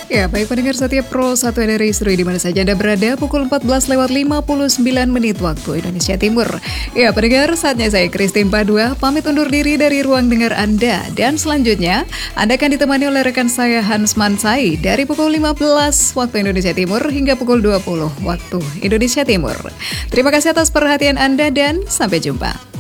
Ya, baik pendengar setia Pro 1 dari Istri di mana saja Anda berada, pukul 14:59 waktu Indonesia Timur. Ya, pendengar, saatnya saya Christine Padua pamit undur diri dari ruang dengar Anda. Dan selanjutnya, Anda akan ditemani oleh rekan saya Hans Mansai dari pukul 15 waktu Indonesia Timur hingga pukul 20 waktu Indonesia Timur. Terima kasih atas perhatian Anda dan sampai jumpa.